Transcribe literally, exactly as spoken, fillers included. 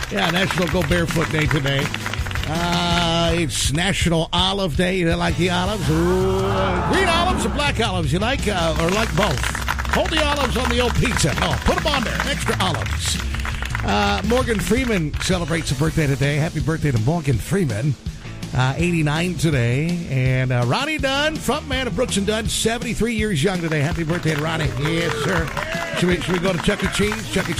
Yeah, National Go Barefoot Day today. Uh, it's National Olive Day. You like the olives? Ooh, green olives or black olives? You like, uh, or like both? Hold the olives on the old pizza. No, put them on there. Extra olives. Uh, Morgan Freeman celebrates a birthday today. Happy birthday to Morgan Freeman. Uh, eighty-nine today. And uh, Ronnie Dunn, frontman of Brooks and Dunn, seventy-three years young today. Happy birthday to Ronnie. Yes, sir. Should we, should we go to Chuck E. Cheese? Chuck E.